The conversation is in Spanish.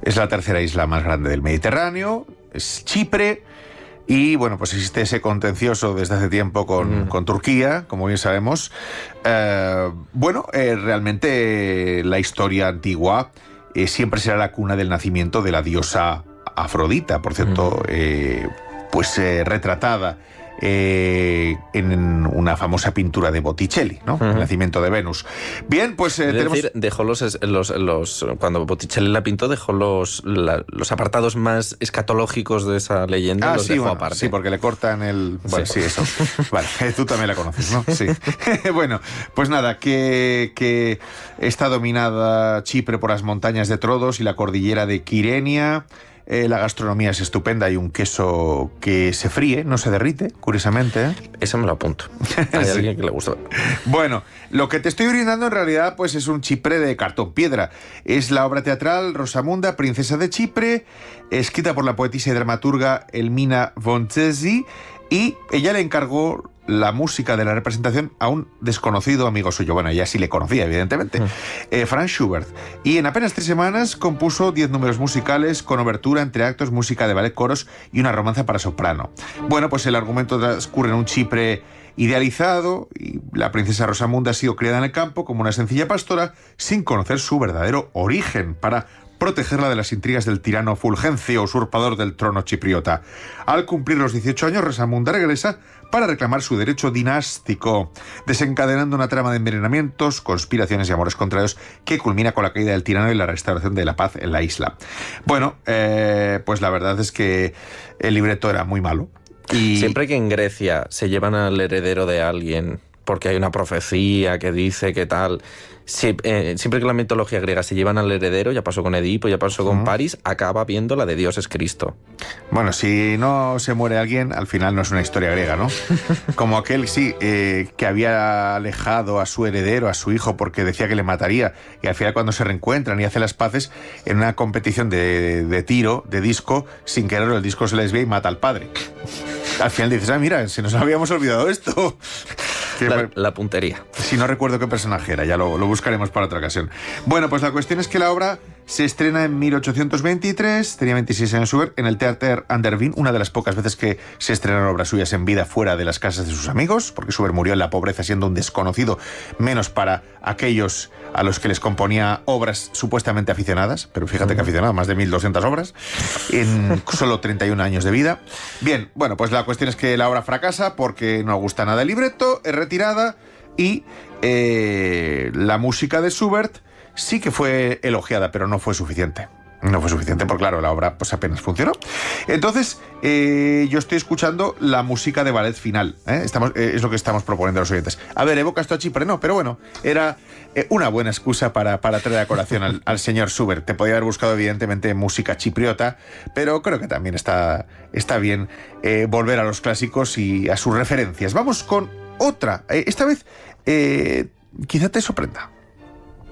Es la tercera isla más grande del Mediterráneo, es Chipre. Y bueno, pues existe ese contencioso desde hace tiempo con Turquía, como bien sabemos. Realmente la historia antigua siempre será la cuna del nacimiento de la diosa Afrodita, por cierto, retratada en una famosa pintura de Botticelli, ¿no? El nacimiento de Venus. Bien, pues tenemos... decir, dejó cuando Botticelli la pintó, dejó los apartados más escatológicos de esa leyenda, los dejó aparte. Sí, porque le cortan el... Bueno, sí, eso. Vale, tú también la conoces, ¿no? Sí. Bueno, pues nada, que está dominada Chipre por las montañas de Trodos y la cordillera de Kyrenia. La gastronomía es estupenda, hay un queso que se fríe, no se derrite, curiosamente. Eso me lo apunto. Hay Sí. alguien que le gusta. Bueno, lo que te estoy brindando en realidad pues es un Chipre de cartón piedra. Es la obra teatral Rosamunda, princesa de Chipre, escrita por la poetisa y dramaturga Elmina Bonzesi, y ella le encargó la música de la representación a un desconocido amigo suyo. Bueno, ella sí le conocía, evidentemente. Franz Schubert. Y en apenas 3 semanas compuso 10 números musicales con obertura, entre actos, música de ballet, coros y una romanza para soprano. Bueno, pues el argumento transcurre en un Chipre idealizado y la princesa Rosamunda ha sido criada en el campo como una sencilla pastora sin conocer su verdadero origen para protegerla de las intrigas del tirano Fulgencio, usurpador del trono chipriota. Al cumplir los 18 años, Rosamunda regresa para reclamar su derecho dinástico, desencadenando una trama de envenenamientos, conspiraciones y amores contrarios que culmina con la caída del tirano y la restauración de la paz en la isla. Bueno, pues la verdad es que el libreto era muy malo. Y... Siempre que en Grecia se llevan al heredero de alguien porque hay una profecía que dice que tal... Siempre que la mitología griega se llevan al heredero, ya pasó con Edipo, ya pasó con París, acaba viendo la de Dios es Cristo. Bueno, si no se muere alguien, al final no es una historia griega, ¿no? Como aquel, sí, que había alejado a su heredero, a su hijo, porque decía que le mataría, y al final cuando se reencuentran y hacen las paces, en una competición de tiro, de disco, sin querer el disco se les ve y mata al padre. Al final dices, mira, si nos habíamos olvidado esto. La puntería. Si no recuerdo qué personaje era, ya lo buscaremos para otra ocasión. Bueno, pues la cuestión es que la obra se estrena en 1823, tenía 26 años Schubert, en el Theater an der Wien, una de las pocas veces que se estrenaron obras suyas en vida fuera de las casas de sus amigos, porque Schubert murió en la pobreza siendo un desconocido, menos para aquellos a los que les componía obras supuestamente aficionadas, pero fíjate que aficionado, más de 1.200 obras, en solo 31 años de vida. Bien, bueno, pues la cuestión es que la obra fracasa porque no gusta nada el libreto, es retirada y la música de Schubert sí que fue elogiada, pero no fue suficiente. No fue suficiente porque, claro, la obra pues apenas funcionó. Entonces, yo estoy escuchando la música de ballet final. Es lo que estamos proponiendo a los oyentes. A ver, ¿evoca esto a Chipre? No, pero bueno, era una buena excusa para traer a colación al señor Schubert. Te podía haber buscado, evidentemente, música chipriota, pero creo que también está bien volver a los clásicos y a sus referencias. Vamos con otra. Esta vez, quizá te sorprenda.